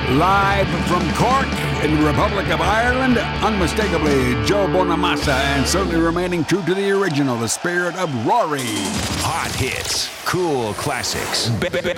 Live from Cork in the Republic of Ireland, unmistakably Joe Bonamassa, and certainly remaining true to the original, the spirit of Rory. Hot hits, cool classics,